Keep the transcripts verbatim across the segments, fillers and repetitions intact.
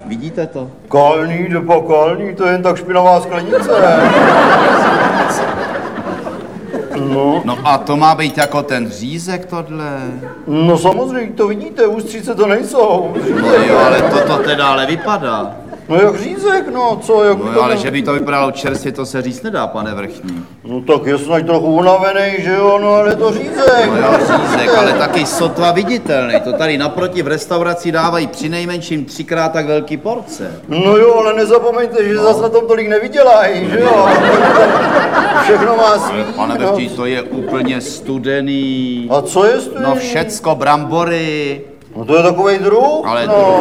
Vidíte to? Kalný, jde kalný, to je jen tak špinavá sklenice. No. No a to má být jako ten řízek tohle? No samozřejmě, to vidíte, ústřice to nejsou. No jo, ale toto teda ale vypadá. No jak řízek, no, co, jak No jo, ale že by to vypadalo čerstvě, to se říct nedá, pane vrchní. No tak je snad trochu unavený, že jo, no ale to řízek. No jo, řízek, ale taky sotva viditelný. To tady naproti v restauraci dávají přinejmenším třikrát tak velký porce. No jo, ale nezapomeňte, že no. Zas na tom tolik nevydělají, že jo. Všechno má svý. Pane vrchní, to je úplně studený. A co je studený? No všecko, brambory. No to je takovej druh? Ale no.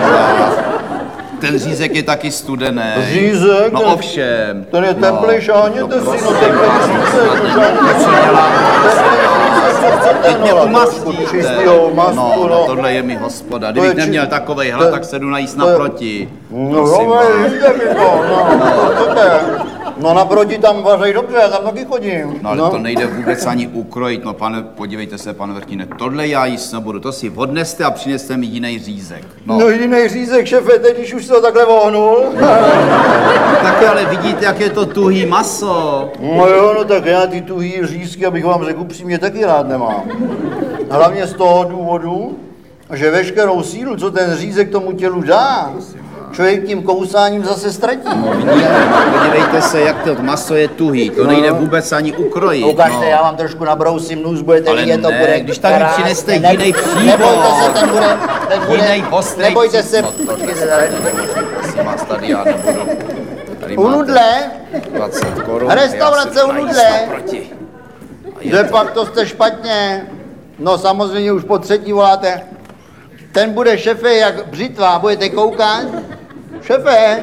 Ten řízek je taky studený. Řízek? No ten, ovšem. Ten je teplej, šáhněte no, si, no teplej řízek. Co dělá? Teď mě no, umastíte. Čistýho masku, no, no. Tohle je mi hospoda. Kdybych neměl takovej hlad, tak se jdu najíst naproti. No jo, řízek je to, no, to je. No naproti tam vařej dobře, já tam taky chodím. No ale no. To nejde vůbec ani ukrojit, no pane, podívejte se, pane vrchní, tohle já jíst nebudu, to si odneste a přineste mi jiný řízek. No, no jiný řízek, šefe, teď když už se to takhle vohnul. Taky ale vidíte, jak je to tuhý maso. No jo, no tak já ty tuhý řízky, abych vám řekl upřímně, taky rád nemám. Hlavně z toho důvodu, že veškerou sílu, co ten řízek tomu tělu dá, člověk tím kousáním zase ztratí. No, vidíte, no, podívejte se, jak to maso je tuhý, to no. Nejde vůbec ani ukrojit. Ukažte, no. Já vám trošku nabrousím nůz, budete ale vidět, to ne, bude když tady přineste jiný příbor. Nebojte se, ten bude, ten bude, jiný ostrej. Nebojte se. No, prosím vás, tady já nebudu. Tady u nudle. dvacet korun. Restaurace u nudle. Kde pak to jste špatně? No samozřejmě už po třetí voláte. Ten bude šefe jak břitva, budete koukat? Šefe!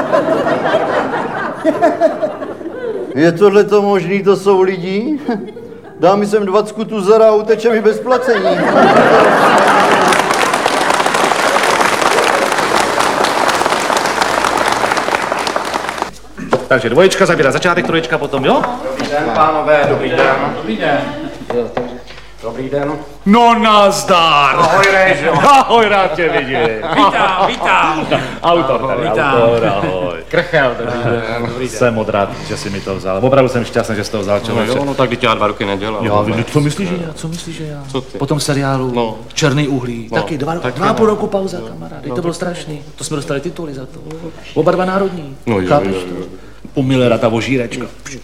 Je tohleto možný, to jsou lidi? Dá mi sem dvacku tuzera a uteče mi bez placení. Takže dvoječka zabírá začátek, troječka potom, jo? Dobrý den, pánové, dobrý den. Dobrý den. Dobrý den. No nazdar! Ahoj, Réžo. Ahoj, rád tě vidím. Vítám, vítám. Autor tady, Vítám. autor, ahoj. Krchel, dobrý den. Dobrý den. Jsem moc rád, že jsi mi to vzal. Opravdu jsem šťastný, že jsi to vzal, No člověče. jo, no tak teď já dva roky nedělal. Jo, vy, co myslíš, že já? Co myslíš, že já? Co ty? Po tom seriálu No. Černý uhlí. No, Taky dva, taky dva a no. půl roku pauza, kamarádi. To bylo strašný. To jsme dostali tituly za to. Oba dva národní. No jo, Chápeš jo, to? jo. U Millera ta vožírečka.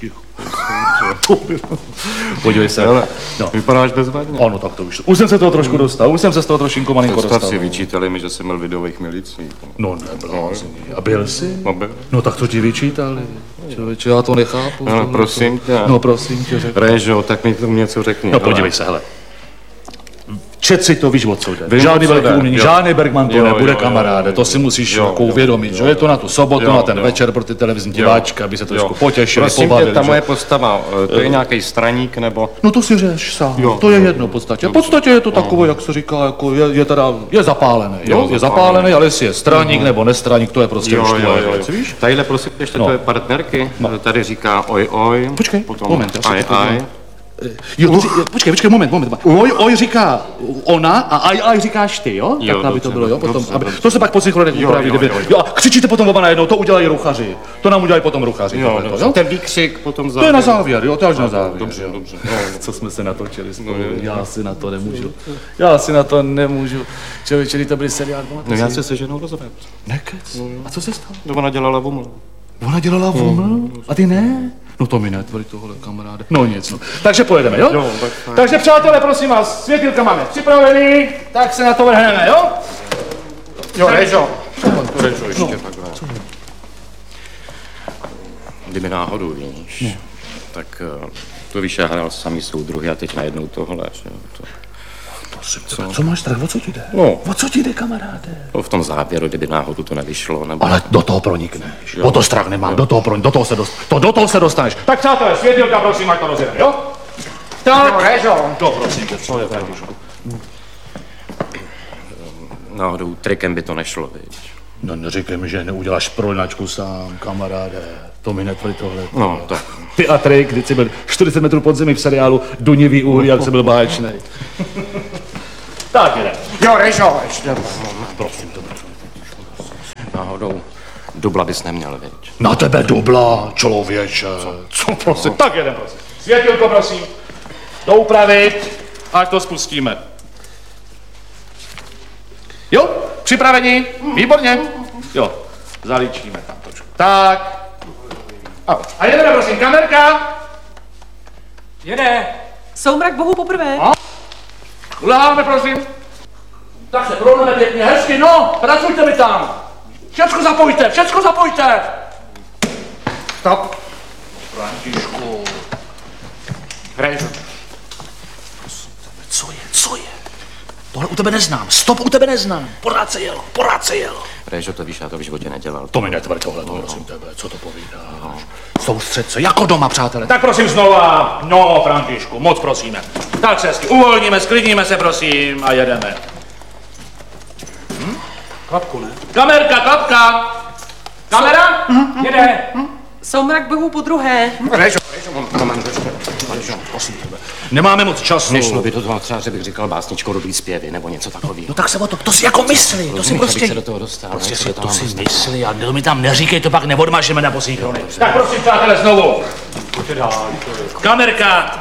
Podívej se. Ale No. vypadáš bezvadně. Ano, tak to už. Už jsem se toho trošku dostal, už jsem se z toho trošinku malinko Představ dostal. si, vyčítali mi, že jsem byl v lidových milicích. No nebyl. A byl jsi? No byl. No tak co ti vyčítali? Člověče, já to nechápu. No, prosím tě. No prosím tě, řekni. Réžo, tak mi to něco řekni. No podívej se, hele. Čet si to, víš, o co jde. Vím, Žádný o co velký jde, umění, jo. žádný Bergman to Jo, nebude, jo, jo, kamaráde, jo, to si musíš jo, jako jo, uvědomit, jo, že je to na tu sobotu, jo, na ten jo. večer pro ty televizní Jo. diváčky, aby se trošku Jo. potěšili, Prosím tě, pobavili. ta že? moje postava, to je nějaký straník nebo... No to si řeš sám, Jo. to je jedno v podstatě. V podstatě je to takové, jak se říká, jako je, je teda, je zapálený, jo? Jo, Je zapálený. zapálený, ale jestli je straník nebo nestraník, to je prostě už Jo, jo, tvoje jo, věc, jo. víš? Tadyhle prosím ještě No. tvoje partnerky, tady říká oj oj. Počkej, potom moment, já se aj to aj. Jo, to, ři- počkej, počkej, moment, moment. Oj, oj říká ona a aj, aj říkáš ty, jo? Jo, Tak aby to dobře, bylo, jo? Potom, dobře, aby, dobře. to se pak po synchronech Jo, upraví, jo, kdyby. jo, jo. Jo, a křičíte potom oba najednou, to udělají ruchaři. To nám udělají potom ruchaři. Jo, tohleto, dobře. jo? Ten výkřik potom To je na závěr, jo, to je až na závěr. Dobře, jo. dobře. Co jsme se natočili spolu, No, jo, jo. já si na to nemůžu. Já si na to nemůžu. Člověče, když to byly seriál, No já se se ženou rozvedl. Nekec. A co se stalo? To ona dělala vuml. Ona dělala voml? A ty ne? No to mi netvorí tohle, kamaráde. No nic, no. Takže pojedeme, jo? Jo, tak fajn. Takže přátelé, prosím vás, světilka máme připravený, tak se na to vrhneme, jo? Jo, Réžo. Réžo, ještě takhle. Kdyby náhodou, víš, tak eh, to víš, já hrál samý soudruhy a teď najednou tohle, že jo. To, Co? Co máš strach, o co ti jde? No. O co ti jde, kamaráde? to v tom závěru, kdyby náhodou to nevyšlo, nebo... Ale do toho pronikneš. Jo. O to strach nemám, do toho, pro, do toho se dost, to, do toho se dostaneš. Tak přátelé, světilka, prosím, ať to rozjede, jo? Tak. Réžo. To prosím tě, co je tady? Náhodou trikem by to nešlo, víš. No neříkej mi, že neuděláš prolinačku sám, kamaráde. To mi netvrdí tohle. No, tak. Ty a trik, kdy jsi byl čtyřicet metrů pod zemi v seriálu Dunivý uhlí, jak jsi byl báječnej. Tak jde. Jo, Réžo, ještě. Prosím, to Náhodou dubla bys neměl, viď? Na tebe dubla, člověče. Co, Co prosím? No. Tak jeden prosím. Světilko, prosím. Doupravit, ať to spustíme. Jo, připraveni? Výborně. Jo, zalíčíme tam trošku. Tak. A, a jedeme, prosím, kamerka. Jede. Soumrak bohu poprvé. A? Uleháme, prosím. Tak se proudeme pěkně, hezky, no, pracujte mi tam. Všecko zapojte, všecko zapojte. Stop. Františku. Rejžo. Co je, co je? Tohle u tebe neznám, stop, u tebe neznám. Pořád se jelo, pořád se jelo. Rejžo, to víš, já to v životě nedělal. To mi netvrď tohle, to prosím tebe, co to povídáš? No. Soustřed se, jako doma, přátelé. Tak prosím znova, no, Františku, moc prosíme. Tak se hezky uvolníme, sklidníme se, prosím, a jedeme. Hm? Klapku, ne? Kamerka, klapka. Kamera? Hm? Jede. Hm? Soumrak bohu po druhé. Rejžo, Rejžo, moment, Rejžo, prosím tebe. Nemáme moc času. Nešlo by to toho třeba, že bych říkal básničko Rudý zpěvy, nebo něco takového. No tak se o to, to si jako myslí, to si prostě... se do toho dostal. Prostě si to si myslí a to mi tam neříkej, to pak neodmažeme na posíkrony. Tak prosím, přátelé, znovu. Kamerka.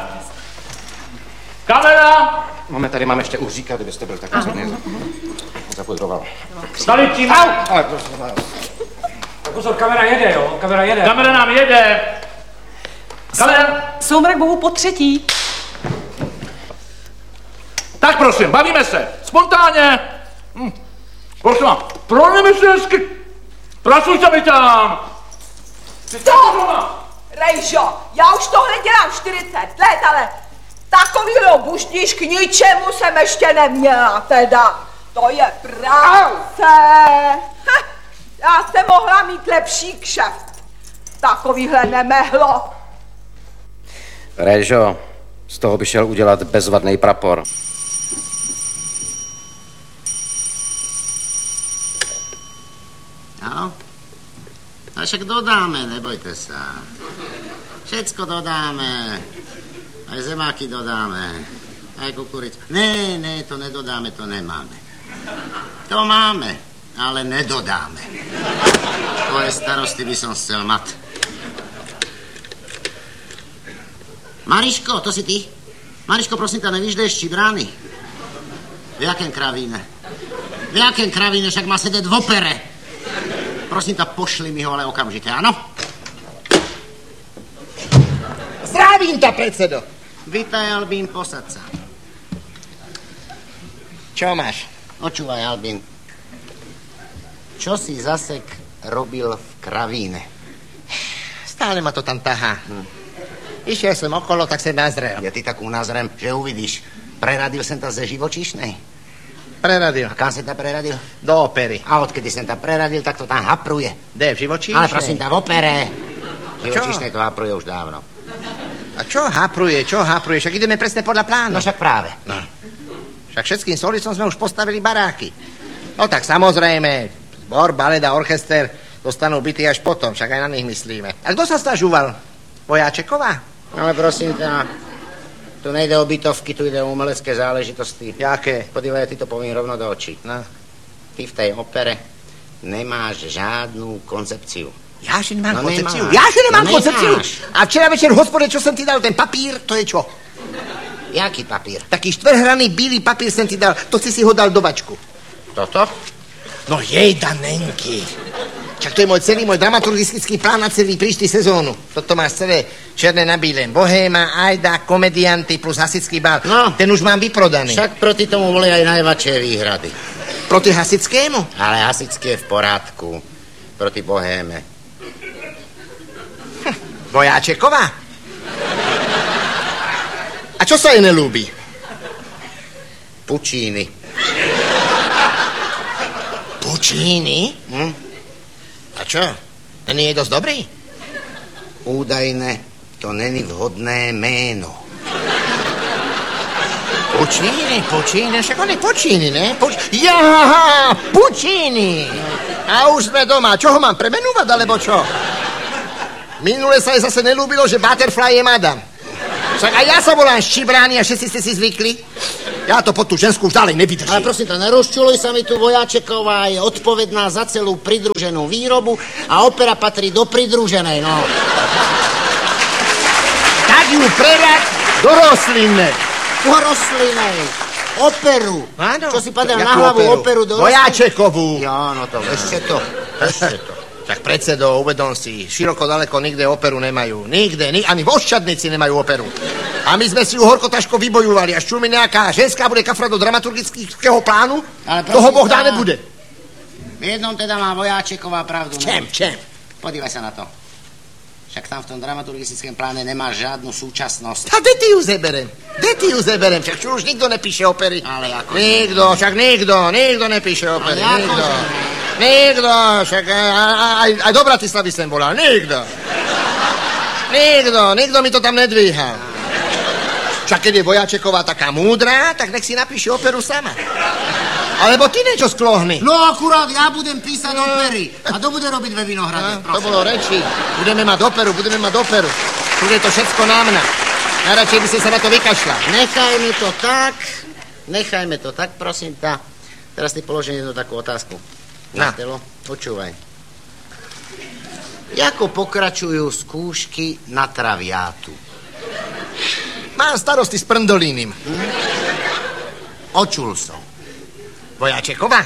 Kamera. Máme tady, mám ještě uhříka, kdybyste byl tak rozhodně zapudroval. Zalipčíme. Ale prosím, Pozor, kamera jede, jo? Kamera jede. Kamera nám jede. Kamera. Soumrak bohu po třetí. Tak prosím, bavíme se. Spontánně. Hm. Prosím vám, proneme se hezky. Pracujte mi tam. To! Rejžo, já už tohle dělám čtyřicet let, ale takovýhle buštíš k ničemu jsem ještě neměla teda. To je práce. Ha, já jsem mohla mít lepší kšeft. Takovýhle nemehlo. Rejžo, z toho by šel udělat bezvadný prapor. No, a však dodáme, nebojte se. Všecko dodáme. Aj zemáky dodáme. Aj kukuricu. Ne, ne, to nedodáme, to nemáme. To máme, ale nedodáme. Tvoje starosti by som chcel mať. Mariško, to si ty? Mariško, prosím ťa, nevíš, kde je Štibrány? V jakém kravíne? V jakém kravíne, však má sedět v opere. Prosím ťa, pošli mi ho, ale okamžite, áno? Zdravím ťa, predsedo. Vítaj, Albín, posad sa. Čo máš? Počúvaj, Albín. Čo si zase robil v kravíne? Stále ma to tam tahá. Hm. Išiel som okolo, tak som nazrel. Ja ty takú nazrem, že uvidíš. Preradil som ta ze živočíšnej. Preradil. A kam som ta preradil? Do opery. A odkedy som ta preradil, tak to tam hapruje. Kde, v živočíšnej? Ale prosím ťa, v opere. V živočíšnej to hapruje už dávno. A čo hapruje, čo hapruje? Však ideme presne podľa plánu. No však práve. No. Však všetkým solicom sme už postavili baráky. No tak samozrejme, zbor, balet a orchester dostanú byty až potom, však aj na nich myslíme. A kto sa stažúval? Vojáčeková? Ale prosím ťa, tu nejde o bytovky, tu ide o umelecké záležitosti. Jaké? Podívej, ty to povím rovno do očí. No. Ty v tej opere nemáš žádnou koncepciu. Ja že nemám No koncepciu. nemáš. Ja že nemám No koncepciu. nemáš. A včera večer v hospode, čo som ti dal, ten papír, to je čo? Jaký papír? Taký štvrhraný bílý papír som ti dal, to si si ho dal do vačku. Toto? No jej, danenky. Čak to je môj celý môj dramaturgistický plán na celý príští sezónu. Toto máš celé černé na bílém. Bohéma, Ajda, komedianty plus hasický bal. No. Ten už mám vyprodaný. Však proti tomu boli aj najväčšie výhrady. Proti hasickému? Ale hasické je v porádku. Proti bohéme. Hm, Vojáčeková? A čo sa jej nelúbi? Pučíny. Pučíny? Hm? A čo? Ten je dosť dobrý? Údajne to není vhodné méno. Pučíny, Pučíny, však on je Pučíny, ne? Puč... Jaha, Pučíny. A už sme doma. Čo ho mám premenúvať, alebo čo? Minule sa jej zase nelúbilo, že Butterfly je madam. Však aj ja sa volám Štibrány a všetci ste si zvykli. Ja to pod tú ženskú už ďalej nevydržím. Ale prosím ťa, nerozčuluj sa mi tu, Vojáčeková je odpovedná za celú pridruženú výrobu a opera patrí do pridruženej, no. Tak ju prerať do rostlinnej. Do rostlinej. Operu. Áno. Čo si padal Jakú na hlavu operu? operu do rostlinej? Vojáčekovú. Jo, no to ešte to, ešte to. Tak predsedo, uvedom si, široko daleko nikde operu nemajú. Nikde, ni, ani v Oščadnici nemajú operu. A my sme si ju horko ťažko vybojovali. Až čo mi nejaká ženská bude kafrať do dramaturgického plánu, Ale toho prosím Boh dá ťa, nebude. V jednom teda má Vojáčeková pravdu. V čem, ne? v čem? Podívaj sa na to. Však tam v tom dramaturgickém pláne nemá žiadnu súčasnosť. A kde ty ju zeberem? Kde ty ju zeberem? Však čo už nikto nepíše opery. Ale ako... Nikto, však nikto, nikto nepíše opery. Ale ako Nikto. že- Nikto, však aj, aj do Bratislavy sem volal. Nikto. Nikto, nikto mi to tam nedvíha. Však keď je Vojáčeková taká múdra, tak nech si napíše operu sama. Alebo ty niečo sklohni. No akurát ja budem písať opery. A to bude robiť ve Vinohrade, No, to prosím. bolo reči. Budeme mať operu, budeme mať operu. Tu je to všetko na mňa. Najradšej by si sa na to vykašľal. Nechajme to tak, nechajme to tak, prosím ťa. Teraz ti položím jednu takú otázku. Na. Telo, počúvaj. Ako pokračujú skúšky na traviátu? Mám starosti s prndolínym. Očul som. Vojáčeková?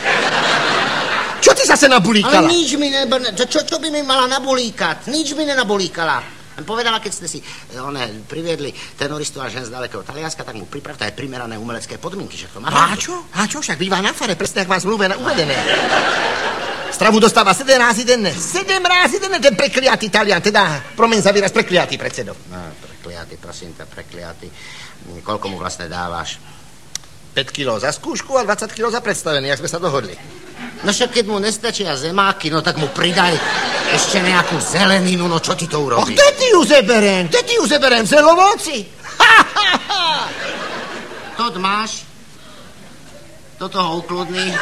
Čo ty zase nabulíkala? Ale nič mi nebrne. Čo, čo, čo by mi mala nabulíkať? Nič mi nenabulíkala. Povedala, keď ste si one, priviedli tenoristu až hen z dalekého Talianska, tak mu pripravte aj primerané umelecké podmienky. Však to má A čo? A čo? Však býva na fare, presne, ak má zmluve uvedené. Stravu dostáva sedem rázy denne. Sedem rázy denne ten prekliatý Talian. Teda, promiň za výraz, prekliatý predsedo. No, prekliatý, prosím ťa, prekliatý. Koľko mu vlastne dávaš? päť kilogramov za skúšku a dvadsať kilogramov za predstavenie, jak sme sa dohodli. No však keď mu nestačia zemáky, no tak mu pridaj ešte nejakú zeleninu, no čo ti to Och, urobí? kde ty ju zeberem? Kde ty ju zeberem? V Zelovoci? Ha, ha, ha. Tot máš, do toho ukludný,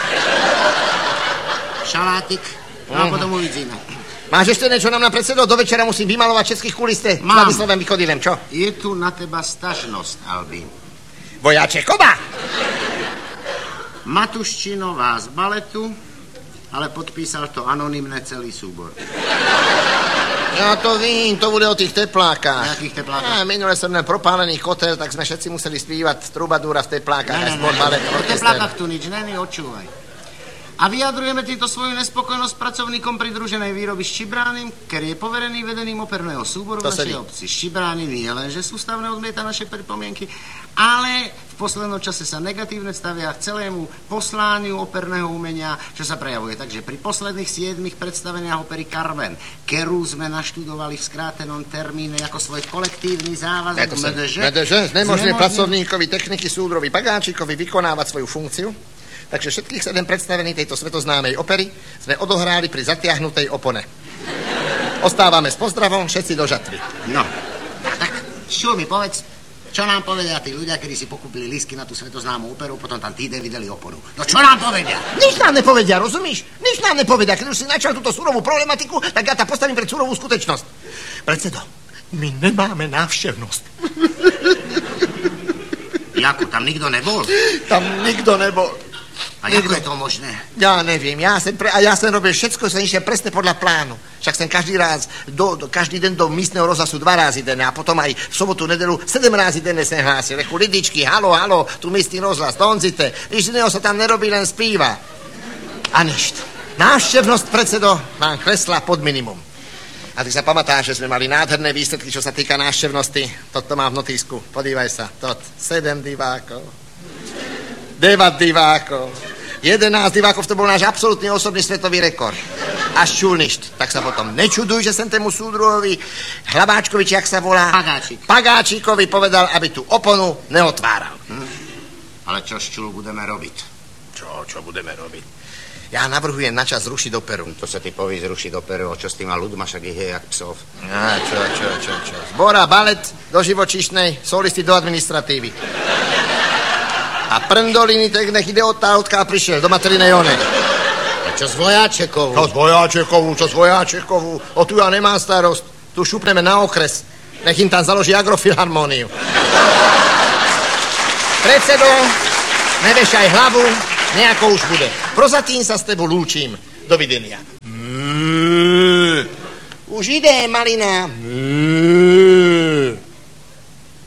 šalátik, no a potom uvidíme. Máš ešte niečo nám na predsedo? Do večera musím vymalovať všetkých kuliste. Mám. Vladislavem Vychodilem, čo? Je tu na teba stažnosť, Albín. Vojáčeková! Matuščinová z baletu, ale podpísal to anonymne celý súbor. Ja to vím, to bude o tých teplákach. Jakých teplákach? Ja, minule som len propálený kotel, tak sme všetci museli spívať Trubadúra v teplákach. Ne, aj ne, spod ne, balet, o orchester. teplákach tu nič není, odčúvaj. A vyjadrujeme týmto svoju nespokojnosť s pracovníkom pridruženej výroby Štibránim, ktorý je poverený vedením operného súboru v To našej sedí. obci. Štibrány nie len, že sústavne odmieta naše pripomienky, ale v poslednom čase sa negatívne stavia k celému poslániu operného umenia, čo sa prejavuje tak, že pri posledných siedmich predstaveniach opery Carmen, ktorú sme naštudovali v skrátenom termíne ako svoj kolektívny závazok, Ja to sa- MDŽ, MDŽ znemožňuje znemožňuje- pracovníkovi techniky súdrovi Pagáčikovi vykonávať svoju funkciu. Takže všetkých sedem predstavení tejto svetoznámej opery sme odohráli pri zatiahnutej opone. Ostávame s pozdravom všetci do žatvy. No, tak čo mi povedz, čo nám povedia tí ľudia, ktorí si pokúpili lístky na tú svetoznámú operu, potom tam týden videli oporu. No čo nám povedia? Nič nám nepovedia, rozumíš? Nič nám nepovedia. Keď už si načal túto surovú problematiku, tak ja ta postavím pred surovú skutočnosť. Predsedo, my nemáme návštevnosť. Jako, tam nikto nebol? Tam nikto nebol. A ako je to možné? Ja neviem, ja sem, pre, a ja sem robil všetko, som išiel presne podľa plánu. Však sem každý raz, do, do, každý den do místneho rozhlasu dva razy denne a potom aj v sobotu, nedelu sedem razy denne sem hlásil. Rechu, lidičky, halo, halo, tu místny rozhlas, donzite. Nič iného sa tam nerobí, len spíva. A ništ. Návštevnosť, predsedo, vám klesla pod minimum. A ty sa pamätáš, že sme mali nádherné výsledky, čo sa týka návštevnosti. Toto mám v notísku, podívaj sa. Tot, sedem divákov. deväť divákov. jedenásť divákov, to bol náš absolútny osobný svetový rekord. Až čulništ. Tak sa potom nečuduj, že sem tému súdruhovi Hlaváčkovi, či jak sa volá? Pagáčik. Pagáčikovi povedal, aby tú oponu neotváral. Hm? Ale čo s čul budeme robiť? Čo, čo budeme robiť? Ja navrhujem načas zrušiť operu. To sa ty poví zrušiť operu, čo s týma ľudma, však ich je jak psov. Á, čo, čo, čo, čo. Zbora, balet do živočíšnej, solisti do administratívy. A prndoliny, tak nech ide od tá, odkiaľ prišiel, do materinej onej. A čo s Vojáčekovou? Čo s Vojáčekovú, čo s Vojáčekovú? O tu ja nemám starost. Tu šupneme na okres. Nech im tam založí agrofilharmóniu. Predsedo, nevešaj hlavu, nejako už bude. Prozatím sa s tebou lúčim. Dovidenia. Už ide, malina.